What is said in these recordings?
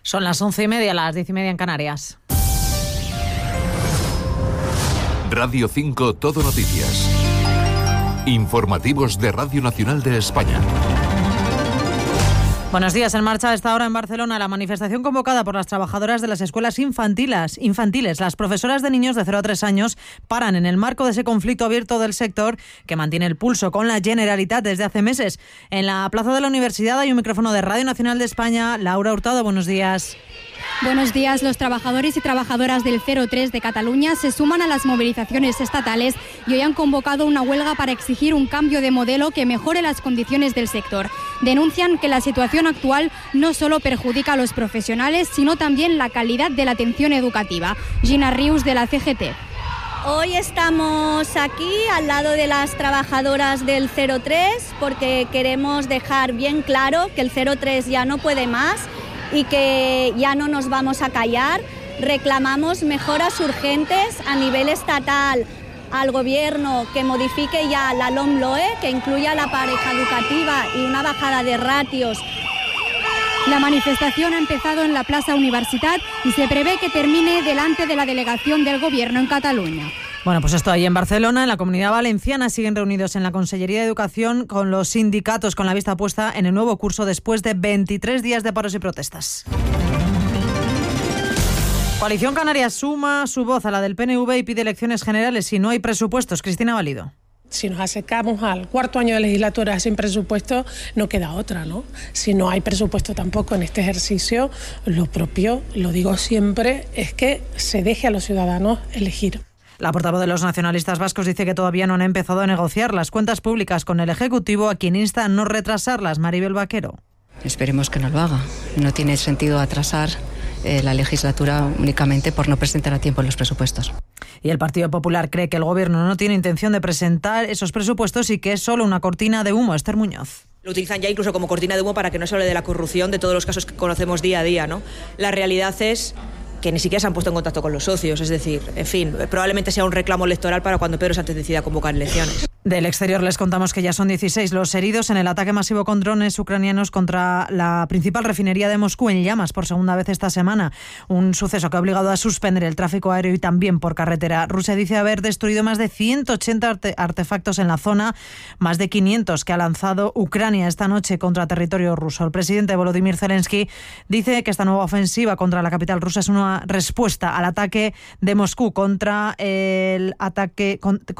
Son las 11:30, las 10:30 en Canarias. Radio 5 Todo Noticias. Informativos de Radio Nacional de España. Buenos días. En marcha a esta hora en Barcelona la manifestación convocada por las trabajadoras de las escuelas infantiles. Las profesoras de niños de 0 a 3 años paran en el marco de ese conflicto abierto del sector que mantiene el pulso con la Generalitat desde hace meses. En la plaza de la Universidad hay un micrófono de Radio Nacional de España. Laura Hurtado, buenos días. Buenos días. Los trabajadores y trabajadoras del 03 de Cataluña se suman a las movilizaciones estatales y hoy han convocado una huelga para exigir un cambio de modelo que mejore las condiciones del sector. Denuncian que la situación actual no solo perjudica a los profesionales, sino también la calidad de la atención educativa. Gina Rius, de la CGT. Hoy estamos aquí al lado de las trabajadoras del 03 porque queremos dejar bien claro que el 03 ya no puede más y que ya no nos vamos a callar. Reclamamos mejoras urgentes a nivel estatal al Gobierno, que modifique ya la LOMLOE, que incluya la pareja educativa y una bajada de ratios. La manifestación ha empezado en la Plaza Universitat y se prevé que termine delante de la delegación del Gobierno en Cataluña. Bueno, pues esto ahí en Barcelona. En la Comunidad Valenciana siguen reunidos en la Consellería de Educación con los sindicatos con la vista puesta en el nuevo curso después de 23 días de paros y protestas. Coalición Canaria suma su voz a la del PNV y pide elecciones generales si no hay presupuestos. Cristina Valido. Si nos acercamos al cuarto año de legislatura sin presupuesto, no queda otra, ¿no? Si no hay presupuesto tampoco en este ejercicio, lo propio, lo digo siempre, es que se deje a los ciudadanos elegir. La portavoz de los nacionalistas vascos dice que todavía no han empezado a negociar las cuentas públicas con el Ejecutivo, a quien insta a no retrasarlas. Maribel Vaquero. Esperemos que no lo haga. No tiene sentido atrasar la legislatura únicamente por no presentar a tiempo los presupuestos. Y el Partido Popular cree que el Gobierno no tiene intención de presentar esos presupuestos y que es solo una cortina de humo. Esther Muñoz. Lo utilizan ya incluso como cortina de humo para que no se hable de la corrupción, de todos los casos que conocemos día a día, ¿no? La realidad es que ni siquiera se han puesto en contacto con los socios, es decir, en fin, probablemente sea un reclamo electoral para cuando Pedro Sánchez decida convocar elecciones. Del exterior les contamos que ya son 16 los heridos en el ataque masivo con drones ucranianos contra la principal refinería de Moscú en llamas por segunda vez esta semana. Un suceso que ha obligado a suspender el tráfico aéreo y también por carretera. Rusia dice haber destruido más de 180 artefactos en la zona, más de 500 que ha lanzado Ucrania esta noche contra territorio ruso. El presidente Volodymyr Zelensky dice que esta nueva ofensiva contra la capital rusa es una respuesta al ataque de Moscú contra el ataque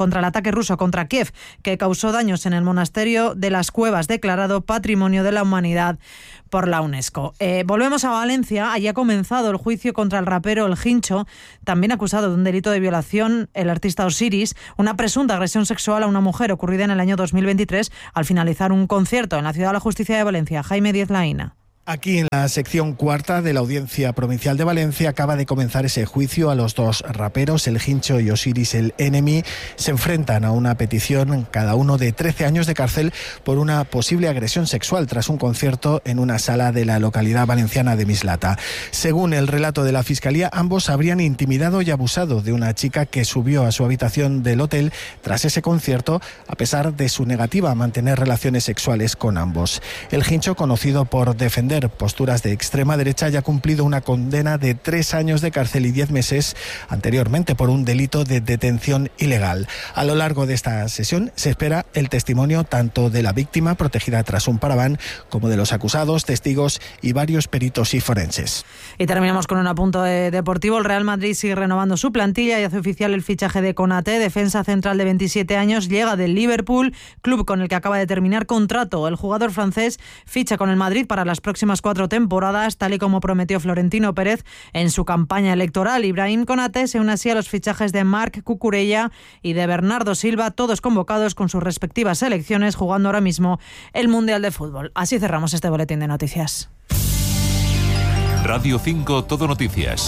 ruso contra Kiev, que causó daños en el monasterio de las Cuevas, declarado Patrimonio de la Humanidad por la UNESCO. Volvemos a Valencia. Allí ha comenzado el juicio contra el rapero El Hincho, también acusado de un delito de violación, el artista Osiris, una presunta agresión sexual a una mujer ocurrida en el año 2023 al finalizar un concierto en la Ciudad de la Justicia de Valencia. Jaime Díez Laína. Aquí en la sección cuarta de la Audiencia Provincial de Valencia acaba de comenzar ese juicio a los dos raperos, El Hincho y Osiris el Enemy. Se enfrentan a una petición, cada uno de 13 años de cárcel por una posible agresión sexual tras un concierto en una sala de la localidad valenciana de Mislata. Según el relato de la Fiscalía, ambos habrían intimidado y abusado de una chica que subió a su habitación del hotel tras ese concierto, a pesar de su negativa a mantener relaciones sexuales con ambos. El Hincho, conocido por defender posturas de extrema derecha, ya ha cumplido una condena de 3 años de cárcel y 10 meses anteriormente por un delito de detención ilegal. A lo largo de esta sesión se espera el testimonio tanto de la víctima protegida tras un paraván como de los acusados, testigos y varios peritos y forenses. Y terminamos con un apunto deportivo. El Real Madrid sigue renovando su plantilla y hace oficial el fichaje de Konaté, defensa central de 27 años, llega del Liverpool, club con el que acaba de terminar contrato. El jugador francés ficha con el Madrid para las próximas 4 temporadas, tal y como prometió Florentino Pérez en su campaña electoral. Ibrahim Konaté se une así a los fichajes de Marc Cucurella y de Bernardo Silva, todos convocados con sus respectivas selecciones, jugando ahora mismo el Mundial de Fútbol. Así cerramos este boletín de noticias. Radio 5 Todo Noticias.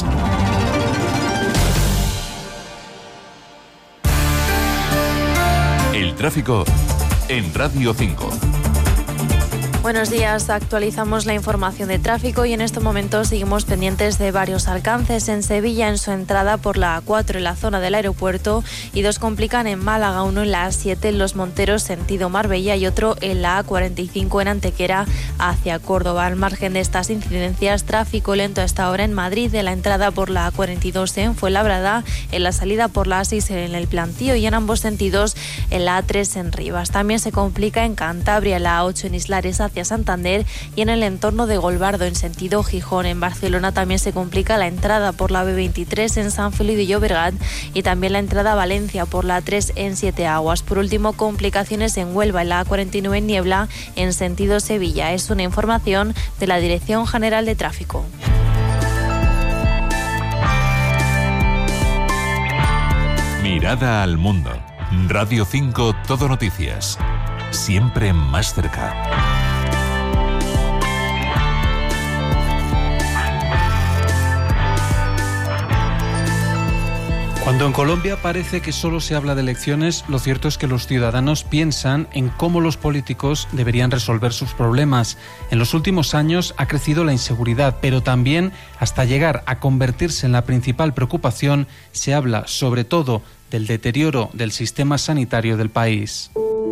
El tráfico en Radio 5. Buenos días, actualizamos la información de tráfico y en este momento seguimos pendientes de varios alcances. En Sevilla, en su entrada por la A4 en la zona del aeropuerto, y 2 complican en Málaga, uno en la A7 en Los Monteros sentido Marbella y otro en la A45 en Antequera hacia Córdoba. Al margen de estas incidencias, tráfico lento a esta hora en Madrid, en la entrada por la A42 en Fuenlabrada, en la salida por la A6 en el Plantío y en ambos sentidos en la A3 en Rivas. También se complica en Cantabria, en la A8 en Islares hacia Santander y en el entorno de Golbardo en sentido Gijón. En Barcelona también se complica la entrada por la B23 en San Feliu de Llobregat y también la entrada a Valencia por la A3 en Siete Aguas. Por último, complicaciones en Huelva, en la A49 en Niebla en sentido Sevilla. Es una información de la Dirección General de Tráfico. Mirada al mundo. Radio 5 Todo Noticias. Siempre más cerca. Cuando en Colombia parece que solo se habla de elecciones, lo cierto es que los ciudadanos piensan en cómo los políticos deberían resolver sus problemas. En los últimos años ha crecido la inseguridad, pero también, hasta llegar a convertirse en la principal preocupación, se habla sobre todo del deterioro del sistema sanitario del país.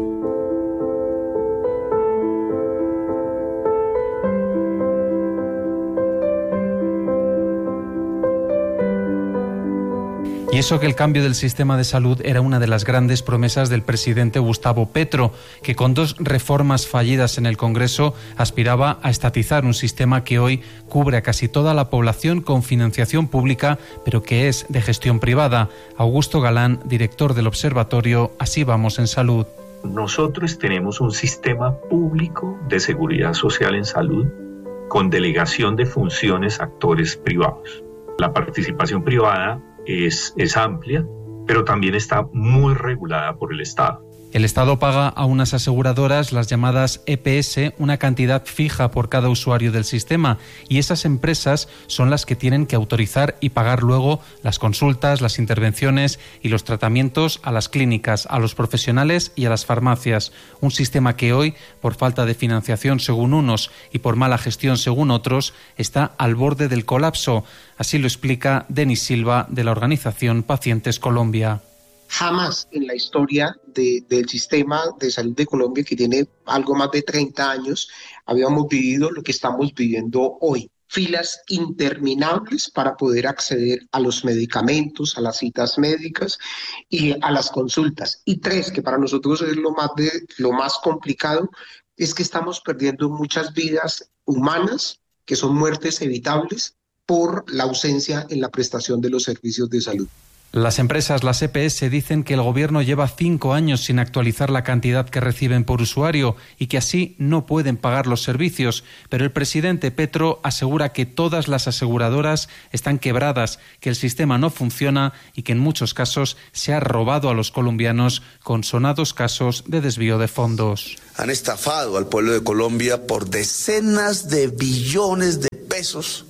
Y eso que el cambio del sistema de salud era una de las grandes promesas del presidente Gustavo Petro, que con 2 reformas fallidas en el Congreso aspiraba a estatizar un sistema que hoy cubre a casi toda la población con financiación pública, pero que es de gestión privada. Augusto Galán, director del Observatorio Así Vamos en Salud. Nosotros tenemos un sistema público de seguridad social en salud con delegación de funciones a actores privados. La participación privada es amplia, pero también está muy regulada por el Estado. El Estado paga a unas aseguradoras, las llamadas EPS, una cantidad fija por cada usuario del sistema, y esas empresas son las que tienen que autorizar y pagar luego las consultas, las intervenciones y los tratamientos a las clínicas, a los profesionales y a las farmacias. Un sistema que hoy, por falta de financiación según unos y por mala gestión según otros, está al borde del colapso. Así lo explica Denis Silva, de la organización Pacientes Colombia. Jamás en la historia del sistema de salud de Colombia, que tiene algo más de 30 años, habíamos vivido lo que estamos viviendo hoy. Filas interminables para poder acceder a los medicamentos, a las citas médicas y a las consultas. Y 3, que para nosotros es lo más complicado, es que estamos perdiendo muchas vidas humanas, que son muertes evitables, por la ausencia en la prestación de los servicios de salud. Las empresas, las EPS, dicen que el gobierno lleva 5 años sin actualizar la cantidad que reciben por usuario y que así no pueden pagar los servicios. Pero el presidente Petro asegura que todas las aseguradoras están quebradas, que el sistema no funciona y que en muchos casos se ha robado a los colombianos con sonados casos de desvío de fondos. Han estafado al pueblo de Colombia por decenas de billones de pesos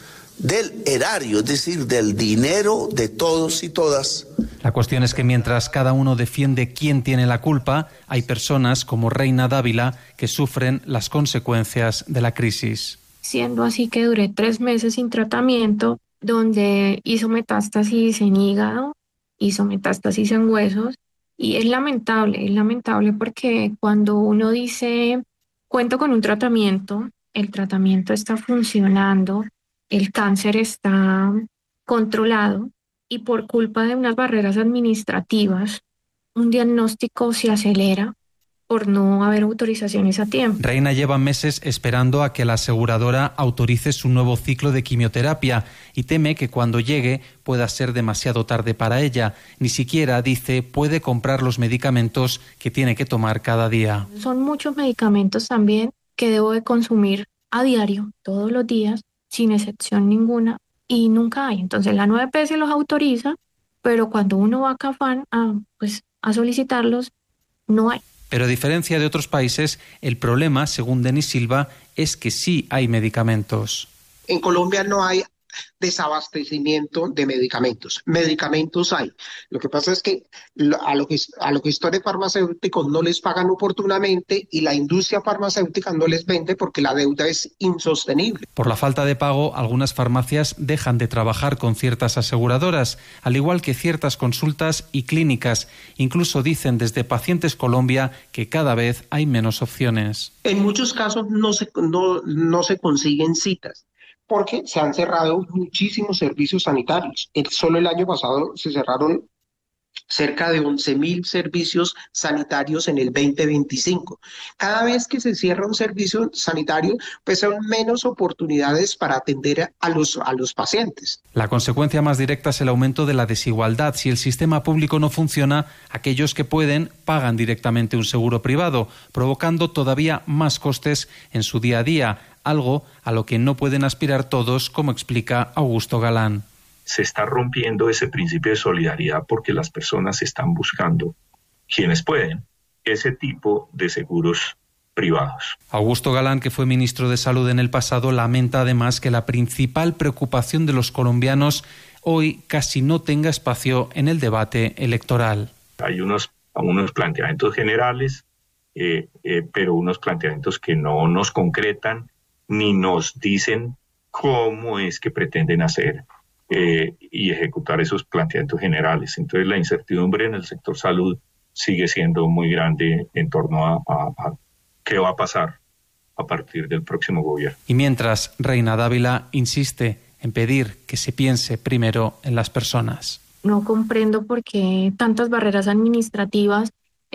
del erario, es decir, del dinero de todos y todas. La cuestión es que mientras cada uno defiende quién tiene la culpa, hay personas como Reina Dávila que sufren las consecuencias de la crisis. Siendo así que duré 3 meses sin tratamiento, donde hizo metástasis en hígado, hizo metástasis en huesos, y es lamentable porque cuando uno dice, cuento con un tratamiento, el tratamiento está funcionando, el cáncer está controlado y por culpa de unas barreras administrativas, un diagnóstico se acelera por no haber autorizaciones a tiempo. Reina lleva meses esperando a que la aseguradora autorice su nuevo ciclo de quimioterapia y teme que cuando llegue pueda ser demasiado tarde para ella. Ni siquiera, dice, puede comprar los medicamentos que tiene que tomar cada día. Son muchos medicamentos también que debo de consumir a diario, todos los días, sin excepción ninguna, y nunca hay. Entonces la 9P se los autoriza, pero cuando uno va a Cafán a solicitarlos, no hay. Pero a diferencia de otros países, el problema, según Denis Silva, es que sí hay medicamentos. En Colombia no hay desabastecimiento de medicamentos. Medicamentos hay. Lo que pasa es que a los gestores farmacéuticos no les pagan oportunamente y la industria farmacéutica no les vende porque la deuda es insostenible. Por la falta de pago, algunas farmacias dejan de trabajar con ciertas aseguradoras, al igual que ciertas consultas y clínicas. Incluso dicen desde Pacientes Colombia que cada vez hay menos opciones. En muchos casos no se consiguen citas porque se han cerrado muchísimos servicios sanitarios. Solo el año pasado se cerraron cerca de 11.000 servicios sanitarios en el 2025. Cada vez que se cierra un servicio sanitario, pues son menos oportunidades para atender a los pacientes. La consecuencia más directa es el aumento de la desigualdad. Si el sistema público no funciona, aquellos que pueden pagan directamente un seguro privado, provocando todavía más costes en su día a día, algo a lo que no pueden aspirar todos, como explica Augusto Galán. Se está rompiendo ese principio de solidaridad porque las personas están buscando, quienes pueden, ese tipo de seguros privados. Augusto Galán, que fue ministro de Salud en el pasado, lamenta además que la principal preocupación de los colombianos hoy casi no tenga espacio en el debate electoral. Hay unos planteamientos generales, pero unos planteamientos que no nos concretan ni nos dicen cómo es que pretenden hacer y ejecutar esos planteamientos generales. Entonces la incertidumbre en el sector salud sigue siendo muy grande en torno a qué va a pasar a partir del próximo gobierno. Y mientras, Reina Dávila insiste en pedir que se piense primero en las personas. No comprendo por qué tantas barreras administrativas,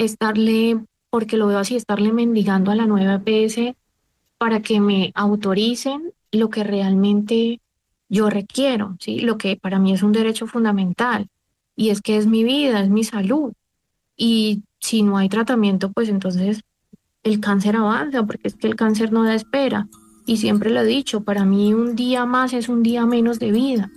porque lo veo así, estarle mendigando a la nueva EPS para que me autoricen lo que realmente yo requiero, ¿sí? Lo que para mí es un derecho fundamental, y es que es mi vida, es mi salud. Y si no hay tratamiento, pues entonces el cáncer avanza, porque es que el cáncer no da espera. Y siempre lo he dicho, para mí un día más es un día menos de vida.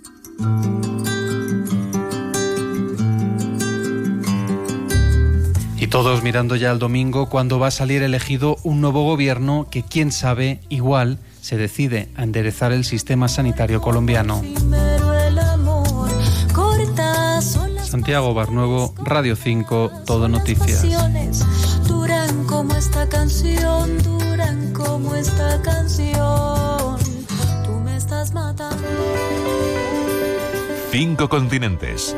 Y todos mirando ya al domingo, cuando va a salir elegido un nuevo gobierno que, quién sabe, igual se decide a enderezar el sistema sanitario colombiano. Santiago Barnuevo, Radio 5, Todo Noticias. Duran como esta canción, tú me estás matando. 5 continentes.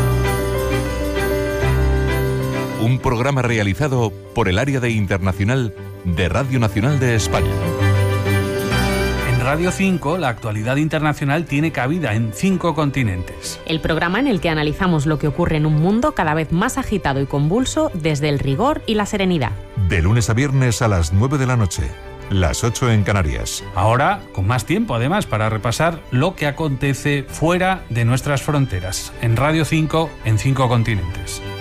Un programa realizado por el área de internacional de Radio Nacional de España. Radio 5, la actualidad internacional tiene cabida en 5 continentes. El programa en el que analizamos lo que ocurre en un mundo cada vez más agitado y convulso desde el rigor y la serenidad. De lunes a viernes a las 9 de la noche, las 8 en Canarias. Ahora, con más tiempo además para repasar lo que acontece fuera de nuestras fronteras. En Radio 5, en 5 continentes.